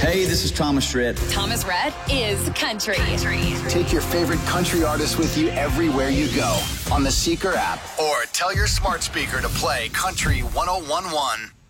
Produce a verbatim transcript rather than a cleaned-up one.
Hey, this is Thomas Rhett. Thomas Rhett is country. country. Take your favorite country artist with you everywhere you go on the Seeker app, or tell your smart speaker to play Country one oh one one.